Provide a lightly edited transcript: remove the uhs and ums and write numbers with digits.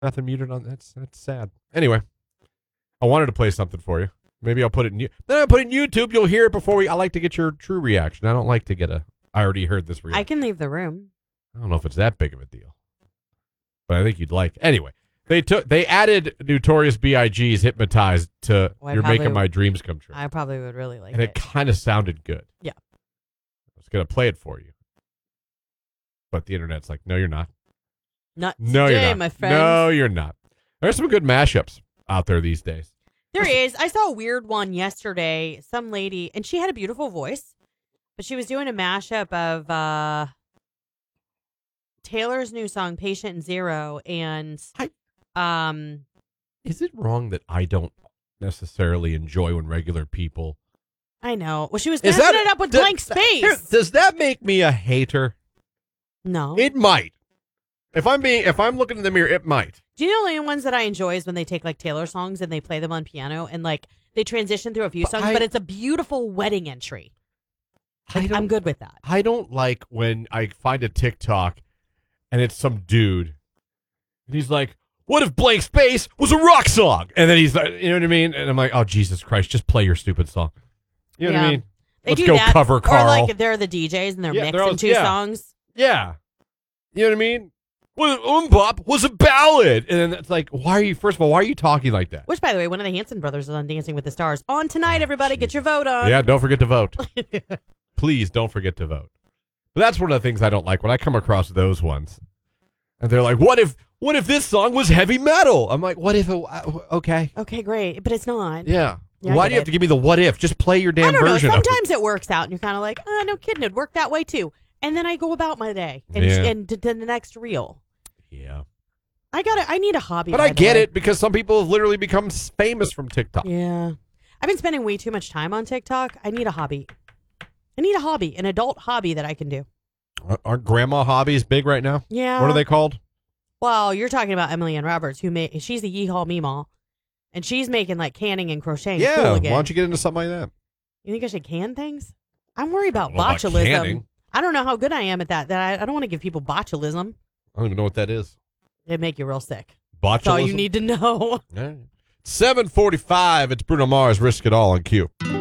Nothing muted on that's sad. Anyway, I wanted to play something for you. Maybe I'll put it in then I'll put it in YouTube. You'll hear it before I like to get your true reaction. I don't like to get I already heard this reaction. I can leave the room. I don't know if it's that big of a deal. But I think you'd like. Anyway, they added Notorious B.I.G.'s Hypnotized to You're Making My Dreams Come True. I probably would really like and it kind of sounded good. Yeah. I was going to play it for you. But the internet's like, no, you're not. Not no, today, you're not. my friend. No, you're not. There's some good mashups out there these days. There is. I saw a weird one yesterday. Some lady, and she had a beautiful voice, but she was doing a mashup of Taylor's new song, Patient and Zero, and is it wrong that I don't necessarily enjoy when regular people... I know. Well, she was messing it up with Blank Space. Does that make me a hater? No. It might. If I'm looking in the mirror, it might. Do you know the only ones that I enjoy is when they take like Taylor songs and they play them on piano and like they transition through a few songs, but it's a beautiful wedding entry. Like, I'm good with that. I don't like when I find a TikTok and it's some dude and he's like, what if Blank Space was a rock song? And then he's like, you know what I mean? And I'm like, oh, Jesus Christ, just play your stupid song. You know what I mean? Let's go cover Carl. Or like they're the DJs and they're mixing two songs. Yeah. You know what I mean? Well, Bop was a ballad. And then it's like, why are you talking like that? Which, by the way, one of the Hanson brothers is on Dancing with the Stars. On tonight, everybody, get your vote on. Yeah, don't forget to vote. Please don't forget to vote. But that's one of the things I don't like when I come across those ones. And they're like, what if this song was heavy metal? I'm like, what if it, okay. Okay, great. But it's not. Yeah. Why do you have to give me the what if? Just play your damn version. Sometimes it works out and you're kind of like, oh, no kidding. It worked that way too. And then I go about my day and to the next reel. Yeah. I need a hobby. But I get it because some people have literally become famous from TikTok. Yeah. I've been spending way too much time on TikTok. I need a hobby. An adult hobby that I can do. Aren't grandma hobbies big right now? Yeah. What are they called? Well, you're talking about Emily Ann Roberts, she's the Yeehaw Meemaw. And she's making like canning and crocheting. Yeah. Cool again. Why don't you get into something like that? You think I should can things? I'm worried about About botulism. canning. I don't know how good I am at that. I don't want to give people botulism. I don't even know what that is. It'd make you real sick. Botulism? That's all you need to know. 7:45. It's Bruno Mars. Risk It All on Q.